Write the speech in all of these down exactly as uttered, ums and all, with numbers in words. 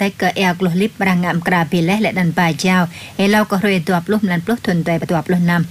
tay ke ea kloh lip barangam kra pileh lek dan bajau elau ko roi dua puluh sembilan puluh thun tuai dua puluh enam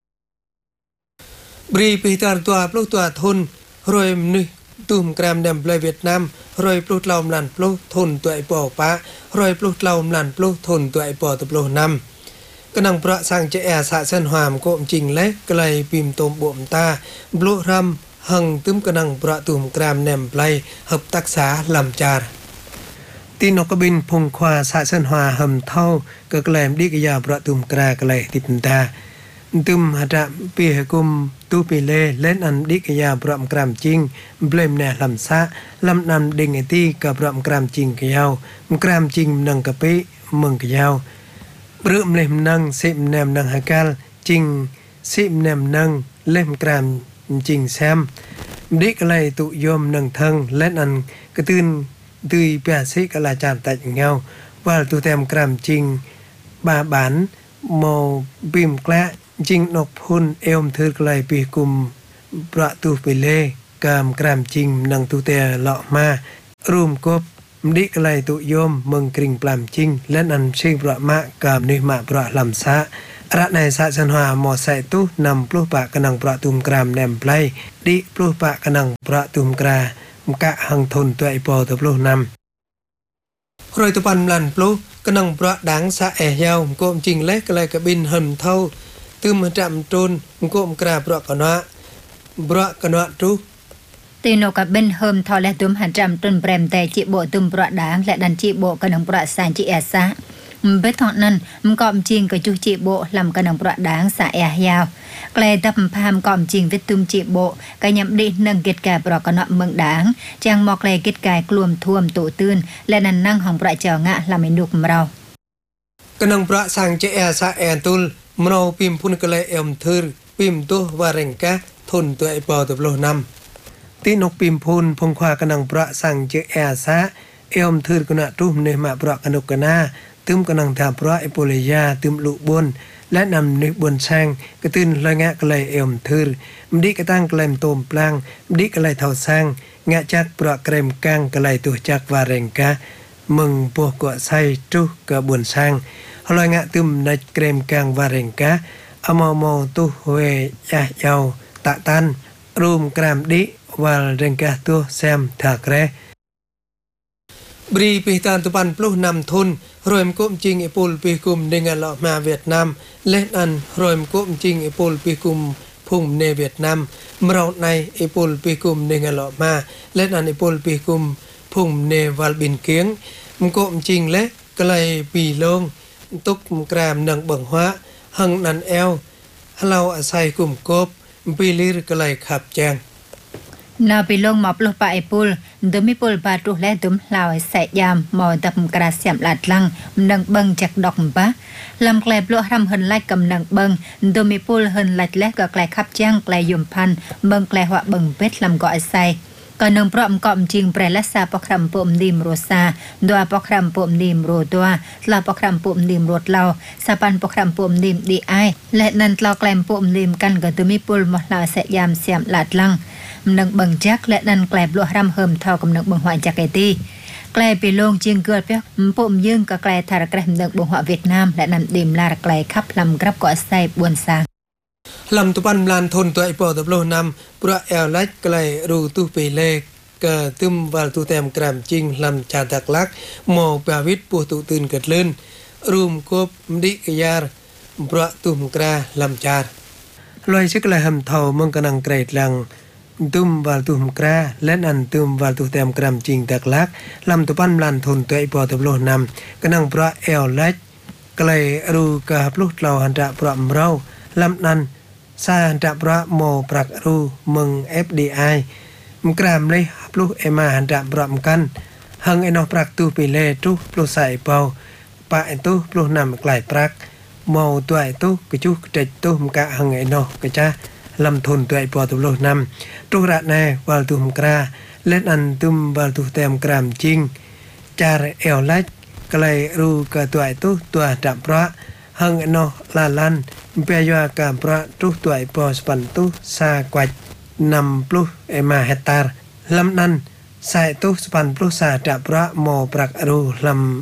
บรีปีตาตัวปลุกตัวทุนรวยนึตุ่มกรามดำปลายเวียดนามรวยปลุกเหล่ามันปลุกทุนตัวไอปอปะรวยปลุกเหล่ามันปลุกทุนตัวไอปอตะปลุกนำกำลังประสังจะแอสะเส้นหามโกมจริงและไกลปิมตมบ่มตาปลุกรำหังตึมกำลังประตุ่มกรามดำปลายหับตักษาลำจารตีนกบินพงควาสะเส้นหาหำเท่าก็แกลมดิกยาประตุ่มกราไกลติดตาตึมหัดปีหกุมตูปีเล่เล่นอันดิกยาปรามกรามจริงเบลมแน่ลำซะลำนำเด้งไอตีกับปรามกรามจริงกยาวกรามจริงนังกะปิมึงกยาวเริ่มเล่มนังสิบแนมนังหากาลจริงสิบแนมนังเล่มกรามจริงแซมดิกอะไรตุยมนังทังเล่นอันกระตืนตุยเปียสิกลาจารตัดเงาว่าตุเต็มกรามจริงบาบานโมบิมแกละจริงนกพุนเอมเธอไกลปีกุมประตูไปเล่กามกรามจริงนังตูเตเลาะมารูมกบดิไกลตุยมเมืองกริงปลามจริงและนันชิงประมะกามนิมาประลำซะระในสะสันหาหมอใส่ตู้นำปลุกปะกนังประตุมกรามแนมไพลดิปลุกปะกนังประตุมกรากะหังทนตัวไอปอตะปลุกนำรอยตะปันลันปลุกกนังประดังสะแอยาวกมจริงและไกลกะบินหำเท่าตึมจำตูนกมกราบรอกนะบรอกนะทุตีนกับเบนเฮิมทอและตุมหันจำตุนเปรมแต่จิโบตุมปรด่างและดันจิโบกนังปรสานจิเอซะเบทอนนั้นมกอมจริงกับจุจิโบลำกนังปรด่างสะแอยาวไกลตับพามกอมจริงวิตุมจิโบกยำดีนังเกตกายปรอกนะเมืองด่างจางมอกไกลเกตกายกลุ่มท่วมตุตื่นและนันนั่งของประเจ้างะลำอินดุกเรากนังปรสังจิเอซะแอนตุลมโนปิมพุนกเลเอมเธอปิมตัววาเรงกะทนตัวไอปอตบโลนำตีนกปิมพุนพงควากนังประสังเจแอซะเอมเธอกนะรูปเนมาประกนกนาตึมกนังทาประไอโปเลยาตึมลุบนและนำนึกบนแซงกระตื้นละงะกเลเอมเธอมดิกระตั้งกเลมโตมปลางมดิกเลเท่าแซงงะจักประเกรมกังกเลตัวจักวาเรงกะมึงพวกกะไซจุกะบนแซงฮลอยงะตึมในเกรมกลางวาเรงกะอมอมอตุเวยะยาวตะตันรูมกรามดิวาเรงกะตุแซมถากเรบรีปีตานตุปันปลุกนำทุนรวยมกุมจริงไอปูลปีกุมในงานเลาะมาเวียดนามเล่นอันรวยมกุมจริงไอปูลปีกุมพุ่งในเวียดนามเมื่อในไอปูลปีกุมในงานเลาะมาเล่นอันไอปูลปีกุมพุ่งในวัลบินเกียงมกุมจริงและไกลปีลงตุกกรามนังเบิ่งหัวหังนันแอลเราอาศัยกลุ่มกบปีลีรกไลขับแจงนาปีลงหมอบลปะไอปุลดมิปุลปาตุและดุมลาวใส่ยามหมอดับกระเสียมหลัดลังนังเบิ่งจากดอกปะลำแกลบลรำหันไล่กำนังเบิ่งดมิปุลหันหลัดและก็แกลขับแจงแกลยมพันเบิ่งแกลหัวเบิ่งเป็ดลำก่ออาศัยก็นงพร้อมกอมจริงแปรละซาปครัมปมดิมโรซาดัวปครัมปมดิมโรตัวลาปครัมปมดิมโรดเราสปันปครัมปมดิมดีไอและนันเราแกลมปมดิมกันกับตุมิปุลมลาเสยามเสียมหลัดลังนังบังจักและนันแกลบลัวรำเฮิมเท่ากับนังบังหัวจากไอตีแกลไปลงจริงเกิดเพียงปมยื่งกับแกลทารแกลมนังบังหัวเวียดนามและนันดิมลาแกลขับลำกรับก่อใส่บวนซาลำตุปันลานทนตัวไอปอตบโลนำประเอลไลไกลรูตุเปเลกกะตึมวาลตุแตมกรามจริงลำชาตักลักหมอปาวิทปูตุตื่นเกิดเลื่นรูมกบดิกยาร์ประตุมกราลำชาลอยชิกลายหำเทามังกนังเกรดลังตุมวาลตุมกราและอันตุมวาลตุแตมกรามจริงตักลักลำตุปันลานทนตัวไอปอตบโลนำกนังประเอลไลไกลรูกะพลุกเราหันจะประมเราลำนั้นซาหันจะประโมปรักรูมึงเอฟดีไอมกรามเลยปลุกเอมาหันดาบรอมกันหังไอนอปรักตูปีเล่ตุปลุกใส่เปาปะไอตุปลุกนำกลายปรักเมาตัวไอตุกระจุกเจ็ดตุมกะหังไอนอกระจ้าลำทนตัวไอปอตุปลุกนำตุระแนวาลตุมกราเล่นอันตุมวาลตุเต็มกรามจริงจาร์เอลไลไกลรูกะตัวไอตุตัวดับพระหังไอนอลาลันเปียยากามพระตุตัวไอปอสปันตุซากวัดนำปลุกเอมาเฮตาร์ลำนั้นใส่ตุสปันปลุกสาจับพระโมปรักอรูลำ